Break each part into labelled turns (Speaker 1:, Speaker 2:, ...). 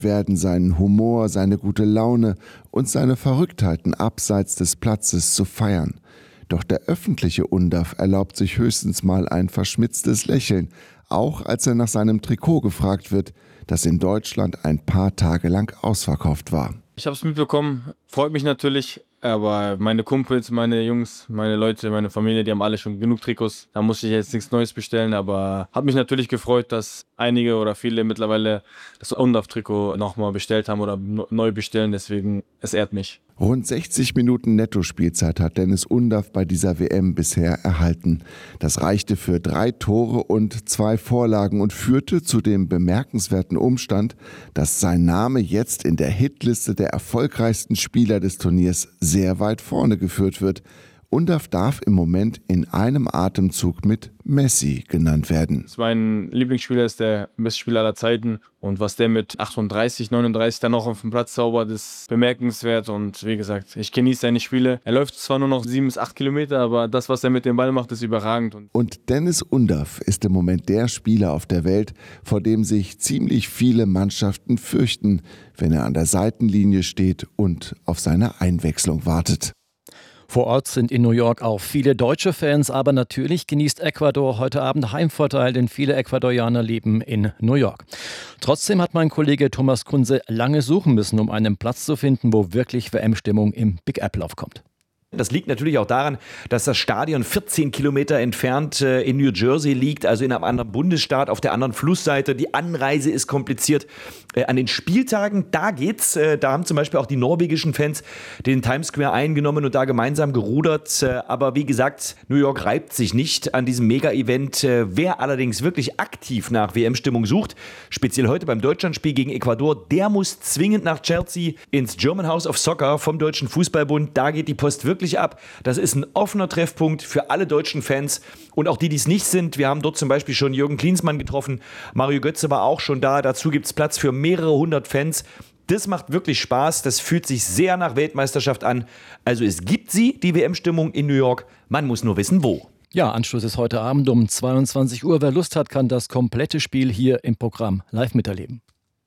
Speaker 1: werden, seinen Humor, seine gute Laune und seine Verrücktheiten abseits des Platzes zu feiern. Doch der öffentliche Undav erlaubt sich höchstens mal ein verschmitztes Lächeln, auch als er nach seinem Trikot gefragt wird, das in Deutschland ein paar Tage lang ausverkauft war.
Speaker 2: Ich habe es mitbekommen, freut mich natürlich, aber meine Kumpels, meine Jungs, meine Leute, meine Familie, die haben alle schon genug Trikots. Da muss ich jetzt nichts Neues bestellen, aber hat mich natürlich gefreut, dass einige oder viele mittlerweile das Undav-Trikot nochmal bestellt haben oder neu bestellen, deswegen es ehrt mich.
Speaker 1: Rund 60 Minuten Netto-Spielzeit hat Deniz Undav bei dieser WM bisher erhalten. Das reichte für 3 Tore und 2 Vorlagen und führte zu dem bemerkenswerten Umstand, dass sein Name jetzt in der Hitliste der erfolgreichsten Spieler des Turniers sehr weit vorne geführt wird. Undav darf im Moment in einem Atemzug mit Messi genannt werden.
Speaker 2: Mein Lieblingsspieler ist der beste Spieler aller Zeiten und was der mit 38, 39 dann noch auf dem Platz zaubert, ist bemerkenswert und wie gesagt, ich genieße seine Spiele. Er läuft zwar nur noch 7 bis 8 Kilometer, aber das, was er mit dem Ball macht, ist überragend.
Speaker 1: Und Deniz Undav ist im Moment der Spieler auf der Welt, vor dem sich ziemlich viele Mannschaften fürchten, wenn er an der Seitenlinie steht und auf seine Einwechslung wartet.
Speaker 3: Vor Ort sind in New York auch viele deutsche Fans, aber natürlich genießt Ecuador heute Abend Heimvorteil, denn viele Ecuadorianer leben in New York. Trotzdem hat mein Kollege Thomas Kunze lange suchen müssen, um einen Platz zu finden, wo wirklich WM-Stimmung im Big Apple aufkommt.
Speaker 4: Das liegt natürlich auch daran, dass das Stadion 14 Kilometer entfernt in New Jersey liegt, also in einem anderen Bundesstaat, auf der anderen Flussseite. Die Anreise ist kompliziert. An den Spieltagen, da geht's. Da haben zum Beispiel auch die norwegischen Fans den Times Square eingenommen und da gemeinsam gerudert. Aber wie gesagt, New York reibt sich nicht an diesem Mega-Event. Wer allerdings wirklich aktiv nach WM-Stimmung sucht, speziell heute beim Deutschlandspiel gegen Ecuador, der muss zwingend nach Chelsea ins German House of Soccer vom Deutschen Fußballbund. Da geht die Post wirklich ab. Das ist ein offener Treffpunkt für alle deutschen Fans und auch die, die es nicht sind. Wir haben dort zum Beispiel schon Jürgen Klinsmann getroffen. Mario Götze war auch schon da. Dazu gibt es Platz für mehrere hundert Fans. Das macht wirklich Spaß. Das fühlt sich sehr nach Weltmeisterschaft an. Also es gibt sie, die WM-Stimmung in New York. Man muss nur wissen, wo.
Speaker 3: Ja, Anschluss ist heute Abend um 22 Uhr. Wer Lust hat, kann das komplette Spiel hier im Programm live miterleben.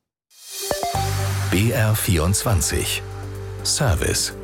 Speaker 5: BR24 Service.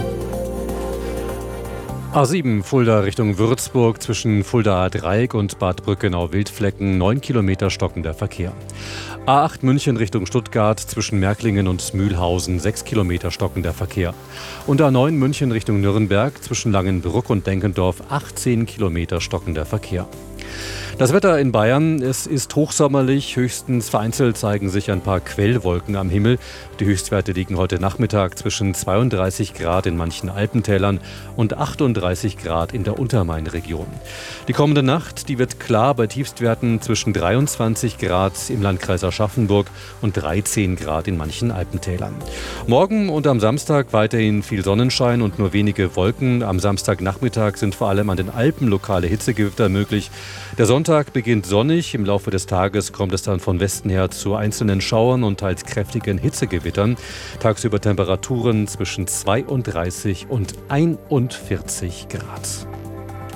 Speaker 6: A7 Fulda Richtung Würzburg zwischen Fuldaer Dreieck und Bad Brückenau-Wildflecken 9 Kilometer stockender Verkehr. A8 München Richtung Stuttgart zwischen Märklingen und Mühlhausen 6 Kilometer stockender Verkehr. Und A9 München Richtung Nürnberg zwischen Langenbrück und Denkendorf 18 Kilometer stockender Verkehr. Das Wetter in Bayern, es ist hochsommerlich, höchstens vereinzelt zeigen sich ein paar Quellwolken am Himmel. Die Höchstwerte liegen heute Nachmittag zwischen 32 Grad in manchen Alpentälern und 38 Grad in der Untermainregion. Die kommende Nacht, die wird klar bei Tiefstwerten zwischen 23 Grad im Landkreis Aschaffenburg und 13 Grad in manchen Alpentälern. Morgen und am Samstag weiterhin viel Sonnenschein und nur wenige Wolken. Am Samstagnachmittag sind vor allem an den Alpen lokale Hitzegewitter möglich. Der Sonntag beginnt sonnig. Im Laufe des Tages kommt es dann von Westen her zu einzelnen Schauern und teils kräftigen Hitzegewittern. Tagsüber Temperaturen zwischen 32 und 41 Grad.